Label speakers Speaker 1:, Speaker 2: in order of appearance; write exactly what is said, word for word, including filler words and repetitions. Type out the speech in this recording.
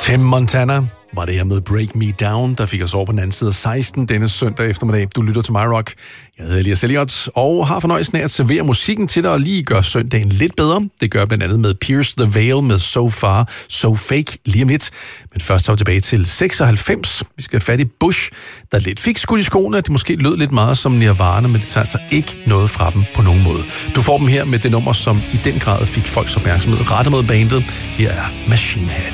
Speaker 1: Tim Montana var det her med Break Me Down, der fik os over på den anden side af seksten denne søndag eftermiddag. Du lytter til My Rock. Jeg hedder Elias Elliot og har fornøjelsen af at servere musikken til dig og lige gøre søndagen lidt bedre. Det gør blandt andet med Pierce the Veil med So Far, So Fake lige om lidt. Men først er vi tilbage til seksoghalvfems. Vi skal have fat i Bush, der lidt fik skudt i skoene, at det måske lød lidt meget som Nirvana, men det tager altså ikke noget fra dem på nogen måde. Du får dem her med det nummer, som i den grad fik folks opmærksomhed rettet mod bandet. Her er Machine Head.